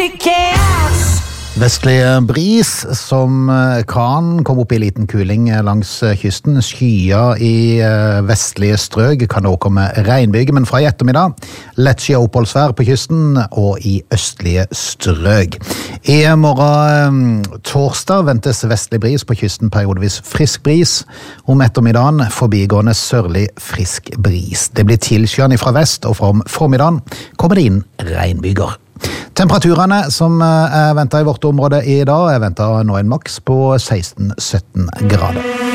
Vestlig bris som kan komme opp i liten kuling langs kysten. Skyer i vestlige strøk, kan også komme regnbyger, men fra i ettermiddag lett skyet oppholdsvær på kysten og i østlige strøk. I morgen torsdag ventes vestlig bris på kysten, periodevis frisk bris. Om ettermiddagen forbigående sørlig frisk bris. Det blir tilskyende fra vest, og fra formiddagen kommer det inn regnbyger. Temperaturene som er ventet i vårt område i dag er ventet nå en maks på 16-17 grader.